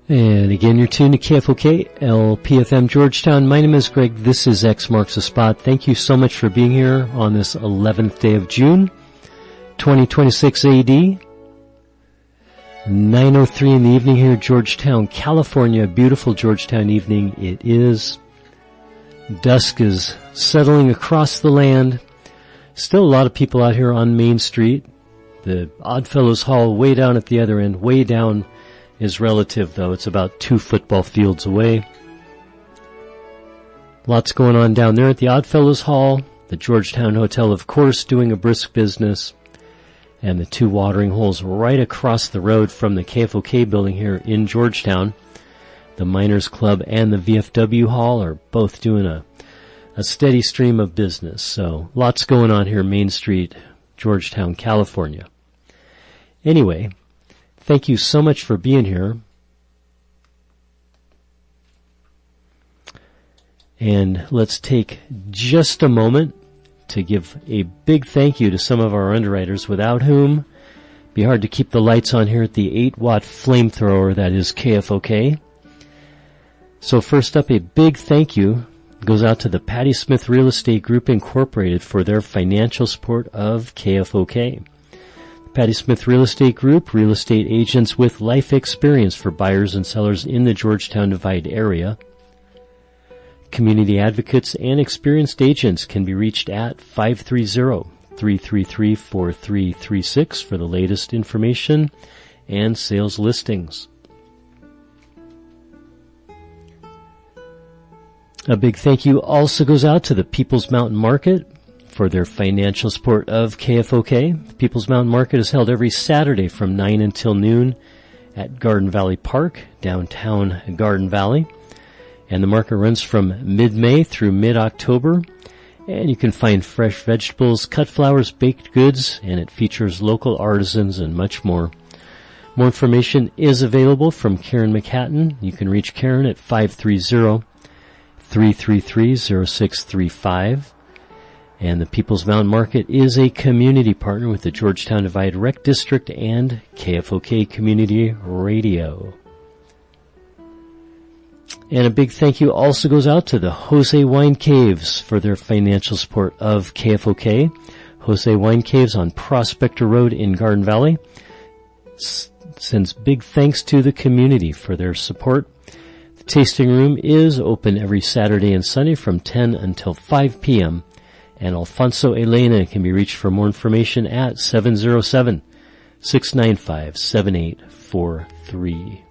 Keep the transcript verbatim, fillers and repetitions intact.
And again, you're tuned to K F O K, L P F M Georgetown. My name is Greg. This is X Marks the Spot. Thank you so much for being here on this eleventh day of June, twenty twenty-six A D. nine oh three in the evening here, Georgetown, California. Beautiful Georgetown evening it is. Dusk is settling across the land. Still a lot of people out here on Main Street. The Oddfellows Hall way down at the other end, way down is relative, though. It's about two football fields away. Lots going on down there at the Oddfellows Hall. The Georgetown Hotel, of course, doing a brisk business. And the two watering holes right across the road from the K F O K building here in Georgetown. The Miners Club and the V F W Hall are both doing a, a steady stream of business. So lots going on here, Main Street, Georgetown, California. Anyway, thank you so much for being here. And let's take just a moment to give a big thank you to some of our underwriters, without whom it'd be hard to keep the lights on here at the eight watt flamethrower that is K F O K. So first up, a big thank you goes out to the Patty Smith Real Estate Group Incorporated for their financial support of K F O K. Patty Smith Real Estate Group, real estate agents with life experience for buyers and sellers in the Georgetown Divide area. Community advocates and experienced agents can be reached at five three zero, three three three, four three three six for the latest information and sales listings. A big thank you also goes out to the People's Mountain Market for their financial support of K F O K. The People's Mountain Market is held every Saturday from nine until noon at Garden Valley Park, downtown Garden Valley. And the market runs from mid-May through mid-October. And you can find fresh vegetables, cut flowers, baked goods, and it features local artisans and much more. More information is available from Karen McHatton. You can reach Karen at five three zero, three three three, zero six three five. And the People's Mountain Market is a community partner with the Georgetown Divide Rec District and K F O K Community Radio. And a big thank you also goes out to the Jose Wine Caves for their financial support of K F O K. Jose Wine Caves on Prospector Road in Garden Valley S- sends big thanks to the community for their support. The tasting room is open every Saturday and Sunday from ten until five p.m. And Alfonso Elena can be reached for more information at seven zero seven, six nine five, seven eight four three.